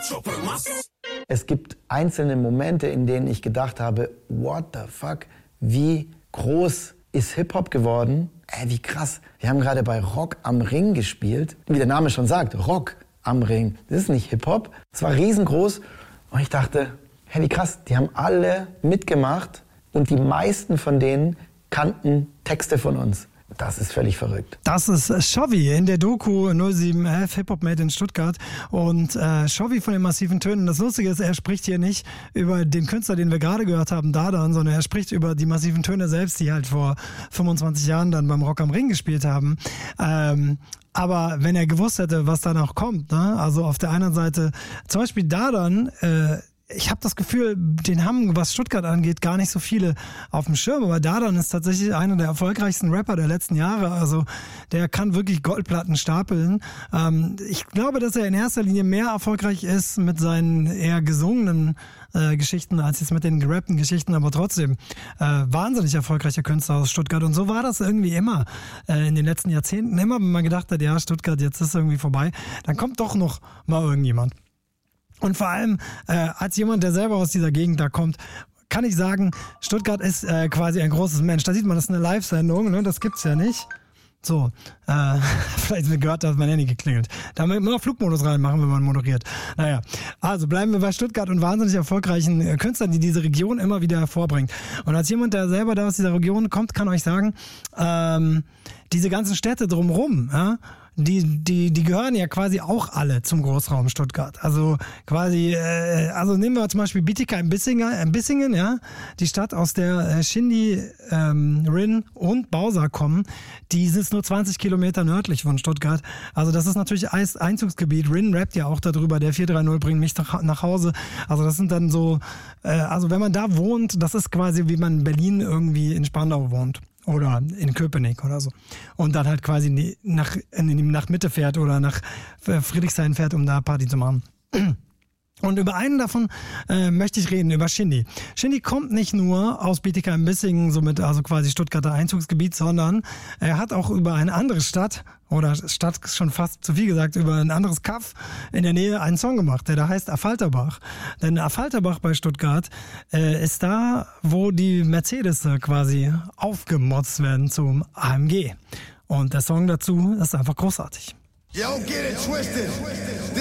Es gibt einzelne Momente, in denen ich gedacht habe, what the fuck, wie groß ist Hip-Hop geworden? Wie krass. Wir haben gerade bei Rock am Ring gespielt. Wie der Name schon sagt, Rock am Ring. Das ist nicht Hip-Hop. Es war riesengroß. Und ich dachte, wie krass, die haben alle mitgemacht. Und die meisten von denen kannten Texte von uns. Das ist völlig verrückt. Das ist Chovy in der Doku 0711 Hip-Hop Made in Stuttgart. Und Chovy von den Massiven Tönen. Das Lustige ist, er spricht hier nicht über den Künstler, den wir gerade gehört haben, Dardan, sondern er spricht über die Massiven Töne selbst, die halt vor 25 Jahren dann beim Rock am Ring gespielt haben. Aber wenn er gewusst hätte, was danach kommt, ne? Also auf der einen Seite, zum Beispiel Dardan, ich habe das Gefühl, den haben, was Stuttgart angeht, gar nicht so viele auf dem Schirm. Aber Dardan ist tatsächlich einer der erfolgreichsten Rapper der letzten Jahre. Also der kann wirklich Goldplatten stapeln. Ich glaube, dass er in erster Linie mehr erfolgreich ist mit seinen eher gesungenen Geschichten als jetzt mit den gerappten Geschichten. Aber trotzdem wahnsinnig erfolgreicher Künstler aus Stuttgart. Und so war das irgendwie immer in den letzten Jahrzehnten. Immer, wenn man gedacht hat, ja, Stuttgart, jetzt ist irgendwie vorbei, dann kommt doch noch mal irgendjemand. Und vor allem, als jemand, der selber aus dieser Gegend da kommt, kann ich sagen, Stuttgart ist quasi ein großes Mensch. Da sieht man, das ist eine Live-Sendung, ne? Das gibt's ja nicht. So, vielleicht gehört, dass mein Handy geklingelt. Da haben wir immer Flugmodus reinmachen, wenn man moderiert. Naja, also bleiben wir bei Stuttgart und wahnsinnig erfolgreichen Künstlern, die diese Region immer wieder hervorbringt. Und als jemand, der selber da aus dieser Region kommt, kann euch sagen, diese ganzen Städte drumherum, ja, die gehören ja quasi auch alle zum Großraum Stuttgart. Also quasi, also nehmen wir zum Beispiel Bietigheim-Bissingen, ja, die Stadt, aus der Shindy, Rin und Bausa kommen, die ist nur 20 Kilometer nördlich von Stuttgart. Also das ist natürlich Einzugsgebiet. Rin rappt ja auch darüber, der 430 bringt mich nach Hause. Also das sind dann so, also wenn man da wohnt, das ist quasi wie man in Berlin irgendwie in Spandau wohnt. Oder in Köpenick oder so. Und dann halt quasi nach Mitte fährt oder nach Friedrichshain fährt, um da Party zu machen. Und über einen davon möchte ich reden, über Shindy. Shindy kommt nicht nur aus Bietigheim-Bissingen, somit also quasi Stuttgarter Einzugsgebiet, sondern er hat auch über eine andere Stadt, oder Stadt ist schon fast zu viel gesagt, über ein anderes Kaff in der Nähe einen Song gemacht, der da heißt Affalterbach. Denn Affalterbach bei Stuttgart ist da, wo die Mercedes quasi aufgemotzt werden zum AMG. Und der Song dazu ist einfach großartig. Yo, get it twisted.